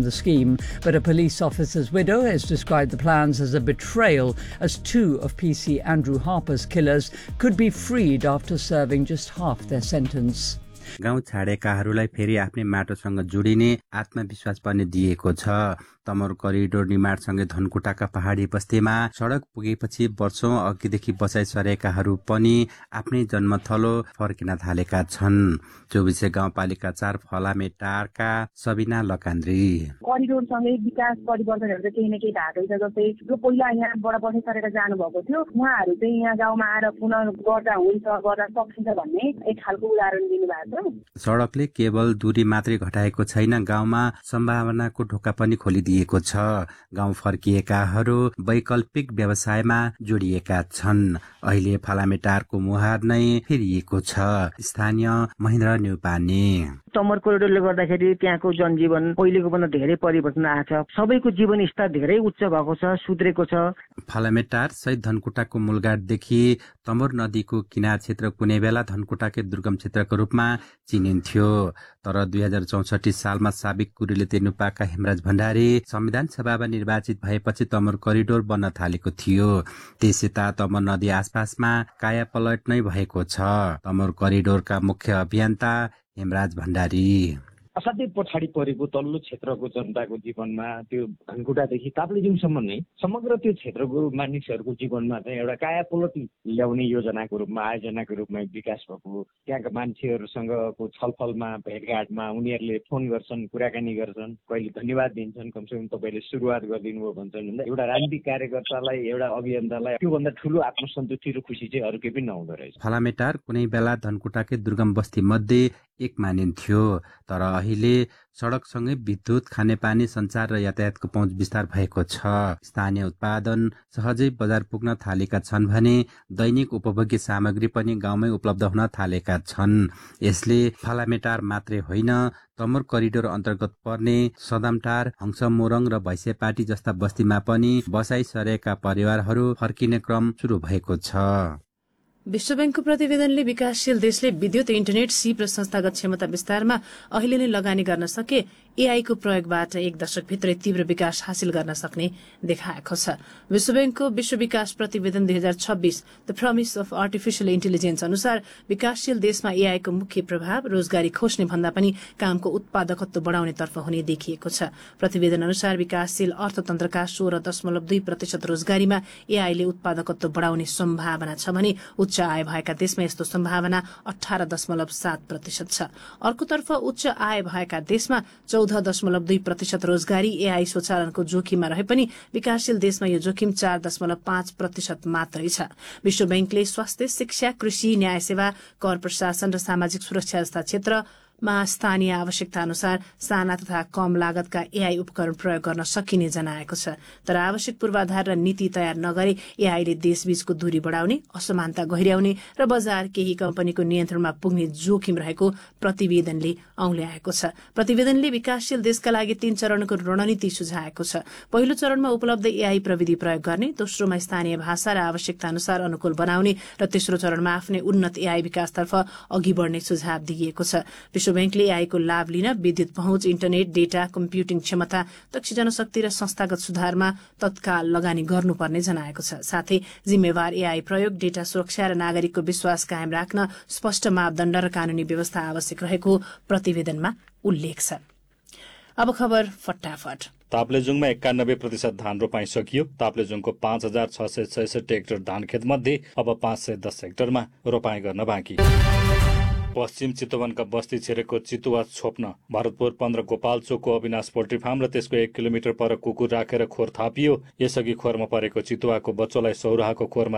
the scheme, but a police officer's widow has described the plans as a betrayal, as 2 of PC Andrew Harper's killers could be freed after serving just half their sentence. गाउँ छाडेकाहरूलाई फेरि आफ्नै माटोसँग जोडिने आत्मविश्वास पनि दिएको छ। Tamor corridor निर्माणसँगै धनकुटाका पहाडी बस्तीमा सडक पुगेपछि वर्षौं अघिदेखि बसाइ सरेकाहरू पनि आफ्नै जन्मथलो फर्किन थालेका छन्। 24 गाउँपालिका 4 फलामेटारका सबिना लकान्द्री करिडोरसँगै विकास परिवर्तनहरू चाहिँ केही न केही भएको छ। जस्तै जो पहिला यहाँबाट बसाइ सरेर जानुभएको थियो उहाँहरू चाहिँ यहाँ गाउँमा आएर पुनः गर्दा हुन्छ गर्दा सकिन्छ भन्ने एक खालको उदाहरण दिनुभएको छ। सडकले केवल दूरी मात्रै घटाएको छैन, गाउँमा सम्भावनाको ढोका पनि खोलिदिएको छ। गाउँ फर्किएकाहरू वैकल्पिक व्यवसायमा जोडिएका छन्। अहिले फलामेटारको मुहार नै फेरिएको छ। स्थानीय महेन्द्र न्युपाने तमोर कोरिडोरले गर्दाखेरि त्यहाँको जनजीवन पहिलेको भन्दा धेरै परिवर्तन आएको छ। सबैको जीवन स्तर धेरै उच्च भएको छ, सुध्रेको छ। फलामेटार सहित धनकुटाको मूलघाटदेखि तमोर नदीको किनार क्षेत्र कुनै बेला धनकुटाकै दुर्गम क्षेत्रको रूपमा चिनिन्थ्यो। तर 2064 सालमा साबिक कुरेली तेनुपाका हेमराज भण्डारी संविधान सभामा निर्वाचित भएपछि तमोर करिडोर बन्न थालेको थियो। त्यसैता तमोर नदी आसपासमा कायापलट नै भएको छ। तमोर करिडोरका मुख्य अभियन्ता हेमराज भण्डारी असाध्यै पछाडि परेको तल्लो क्षेत्रको जनताको जीवनमा त्यो धनकुटादेखि ताप्लेजुङसम्म नै समग्र त्यो क्षेत्रको मानिसहरूको जीवनमा चाहिँ एउटा कायापलट ल्याउने योजनाको रूपमा आयोजनाको रूपमा विकास भएको। त्यहाँका मान्छेहरूसँगको छलफलमा भेटघाटमा उनीहरूले फोन गर्छन्, कुराकानी गर्छन्, कहिले धन्यवाद दिन्छन्, कमसेकम तपाईँले सुरुवात गरिदिनु भयो भन्छन्। एउटा राजनीतिक कार्यकर्तालाई एउटा अभियन्तालाई त्योभन्दा ठुलो आत्मसन्तुष्टि र खुसी चाहिँ अरू केही पनि नहुँदो रहेछ। फलामेटार कुनै बेला धनकुटाकै दुर्गम बस्ती मध्ये एक मानिन्थ्यो, तर अहिले सडकसँगै विद्युत, खानेपानी, सञ्चार र यातायातको पहुँच विस्तार भएको छ। स्थानीय उत्पादन सहजै बजार पुग्न थालेका छन् भने दैनिक उपभोग्य सामग्री पनि गाउँमै उपलब्ध हुन थालेका छन्। यसले फलामेटार मात्रै होइन, तमोर करिडोर अन्तर्गत पर्ने सदामटार, हंसमोरङ र भैसेपाटी जस्ता बस्तीमा पनि बसाइ सरेका परिवारहरू फर्किने क्रम सुरु भएको छ। विश्व बैंकको प्रतिवेदनले विकासशील देशले विद्युत, इन्टरनेट, सिप र संस्थागत क्षमता विस्तारमा अहिले नै लगानी गर्न सके एआई को प्रयोगबाट 1 दशकभित्रै तीव्र विकास हासिल गर्न सक्ने देखाएको छ। विश्व बैंकको विश्व विकास प्रतिवेदन 2026 the promise of artificial intelligence अनुसार विकासशील देशमा एआई को मुख्य प्रभाव रोजगारी खोज्ने भन्दा पनि कामको उत्पादकत्व बढ़ाउने तर्फ हुने देखिएको छ। प्रतिवेदन अनुसार विकासशील अर्थतन्त्रका 16.2% रोजगारीमा एआईले उत्पादकत्व बढ़ाउने सम्भावना छ भने उच्च आय भएका देशमा यस्तो सम्भावना 18.7% छ। अर्कोतर्फ उच्च आय भएका देशमा 14.2% रोजगारी एआई स्वचालनको जोखिममा रहे पनि विकासशील देशमा यो जोखिम 4.5% मात्रै छ। विश्व बैंकले स्वास्थ्य, शिक्षा, कृषि, न्याय सेवा, कर प्रशासन र सामाजिक सुरक्षा जस्ता क्षेत्रमा स्थानीय आवश्यकता अनुसार साना तथा कम लागतका एआई उपकरण प्रयोग गर्न सकिने जनाएको छ। तर आवश्यक पूर्वाधार र नीति तयार नगरे एआईले देशबीचको दूरी बढ़ाउने, असमानता गहिर्याउने र बजार केही कम्पनीको नियन्त्रणमा पुग्ने जोखिम रहेको प्रतिवेदनले औल्याएको छ। प्रतिवेदनले विकासशील देशका लागि 3 चरणको रणनीति सुझाएको छ। पहिलो चरणमा उपलब्ध एआई प्रविधि प्रयोग गर्ने, दोस्रोमा स्थानीय भाषा र आवश्यकता अनुसार अनुकूल बनाउने र तेस्रो चरणमा आफ्नै उन्नत एआई विकासतर्फ अघि बढ़ने सुझाव दिइएको छ। विश्व बैंकले एआई को लाभ लिन विद्युत पहुँच, इन्टरनेट, डेटा, कम्प्युटिङ क्षमता, दक्ष जनशक्ति र संस्थागत सुधारमा तत्काल लगानी गर्नुपर्ने जनाएको छ। साथै जिम्मेवार एआई प्रयोग, डेटा सुरक्षा र नागरिकको विश्वास कायम राख्न स्पष्ट मापदण्ड र कानूनी व्यवस्था आवश्यक रहेको प्रतिवेदनमा उल्लेख छ। अब खबर फटाफट। ताप्लेजुङमा 91% धान रोपाई सकियो। ताप्लेजुङको 5666 हेक्टर धान खेत मध्ये अब 510 हेक्टरमा रोपाई गर्न बाँकी। पश्चिम चितवनका बस्ती छिरेको चितुवा छोप्न भरतपुर 15 गोपालचोकको अविनाश पोल्ट्री फार्म र त्यसको 1 किलोमिटर पर कुकुर राखेर खोर थापियो। यसअघि खोरमा परेको चितुवाको बच्चोलाई सौराहाको खोरमा